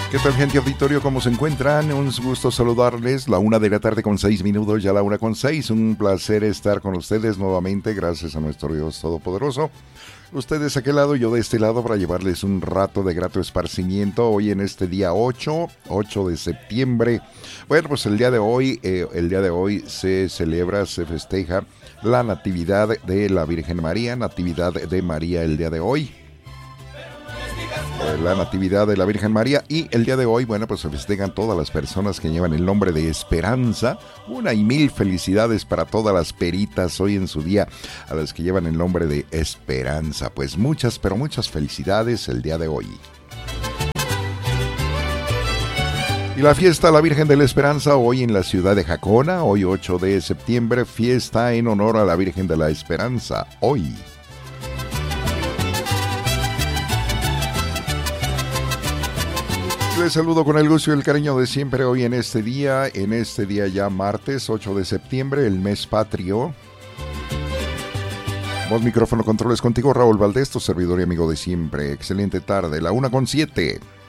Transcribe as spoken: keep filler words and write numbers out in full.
¿Qué tal, gente auditorio? ¿Cómo se encuentran? Un gusto saludarles. La una de la tarde con seis minutos, ya la una con seis. Un placer estar con ustedes nuevamente, gracias a nuestro Dios Todopoderoso. Ustedes a aquel lado, yo de este lado, para llevarles un rato de grato esparcimiento hoy en este día ocho de septiembre. Bueno, pues el día de hoy, eh, el día de hoy se celebra, se festeja la Natividad de la Virgen María, Natividad de María el día de hoy. La Natividad de la Virgen María, y el día de hoy, bueno, pues se festejan todas las personas que llevan el nombre de Esperanza. Una y mil felicidades para todas las peritas hoy en su día, a las que llevan el nombre de Esperanza. Pues muchas, pero muchas felicidades el día de hoy. Y la fiesta a la Virgen de la Esperanza hoy en la ciudad de Jacona, hoy ocho de septiembre, fiesta en honor a la Virgen de la Esperanza, hoy. Les saludo con el gusto y el cariño de siempre hoy en este día, en este día ya martes ocho de septiembre, el mes patrio. Voz, micrófono, controles contigo, Raúl Valdés, tu servidor y amigo de siempre. Excelente tarde, la una con siete.